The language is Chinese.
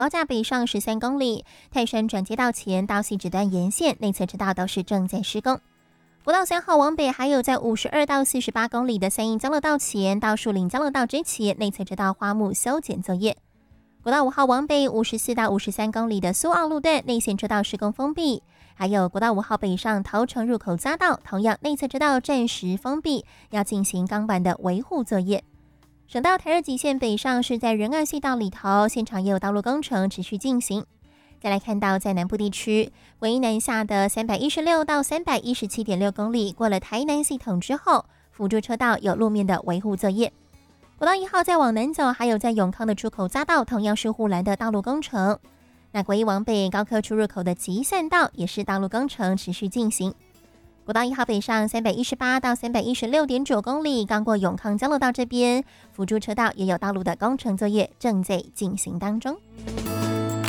高架北上13公里，泰山转接道前到汐止段沿线内侧车道都是正在施工。国道3号往北，还有在52到48公里的三义交流道前到树林交流道之前内侧车道花木修剪作业。国道5号往北54到53公里的苏澳路段内线车道施工封闭，还有国道5号北上桃城入口匝道同样内侧车道暂时封闭，要进行钢板的维护作业。省道台二极线北上是在仁爱隧道里头，现场也有道路工程持续进行。再来看到在南部地区，唯一南下的316到317.6公里，过了台南系统之后，辅助车道有路面的维护作业。国道1号再往南走，还有在永康的出口匝道，同样是护栏的道路工程。那国一往北高科出入口的集散道也是道路工程持续进行。国道1号北上318到316.9公里，刚过永康交流道这边，辅助车道也有道路的工程作业正在进行当中。